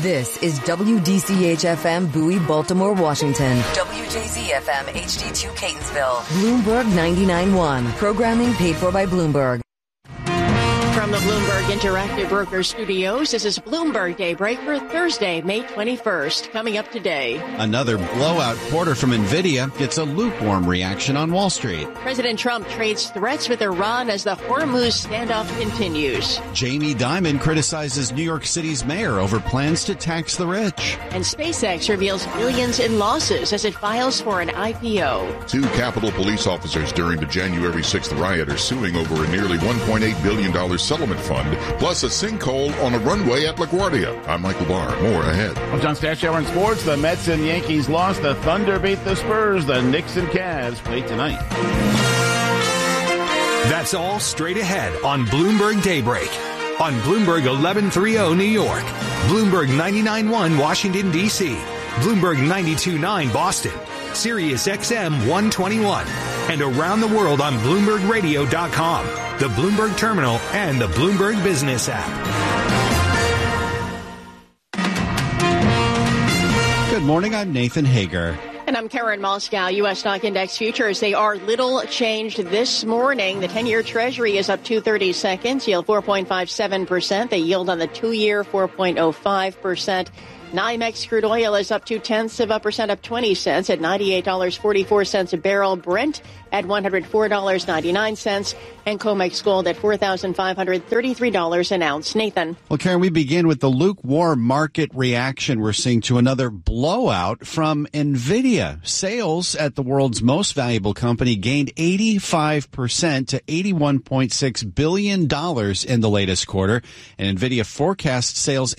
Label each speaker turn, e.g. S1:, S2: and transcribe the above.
S1: This is WDCH-FM Bowie, Baltimore, Washington. WJZ-FM HD2 Catonsville. Bloomberg 99.1. Programming paid for by Bloomberg.
S2: From the Bloomberg Interactive Broker Studios, this is Bloomberg Daybreak for Thursday, May 21st. Coming up today.
S3: Another blowout quarter from NVIDIA gets a lukewarm reaction on Wall Street.
S2: President Trump trades threats with Iran as the Hormuz standoff continues.
S3: Jamie Dimon criticizes New York City's mayor over plans to tax the rich.
S2: And SpaceX reveals billions in losses as it files for an IPO.
S4: 2 Capitol police officers during the January 6th riot are suing over a nearly $1.8 billion settlement fund, plus a sinkhole on a runway at LaGuardia. I'm Michael Barr. More ahead.
S5: I'm John Stashower in sports. The Mets and Yankees lost. The Thunder beat the Spurs. The Knicks and Cavs play tonight.
S6: That's all straight ahead on Bloomberg Daybreak. On Bloomberg 1130 New York, Bloomberg 99.1 Washington, D.C., Bloomberg 92.9 Boston, Sirius XM 121, and around the world on BloombergRadio.com, the Bloomberg Terminal, and the Bloomberg Business app.
S3: Good morning, I'm Nathan Hager.
S2: And I'm Karen Moscow. U.S. stock index futures, they are little changed this morning. The 10-year Treasury is up 2/32, yield 4.57%. The yield on the 2-year 4.05%. NYMEX crude oil is up 0.2%, up 20 cents at $98.44 a barrel. Brent at $104.99, and COMEX gold at $4,533 an ounce. Nathan.
S3: Well, Karen, we begin with the lukewarm market reaction we're seeing to another blowout from NVIDIA. Sales at the world's most valuable company gained 85% to $81.6 billion in the latest quarter, and NVIDIA forecasts sales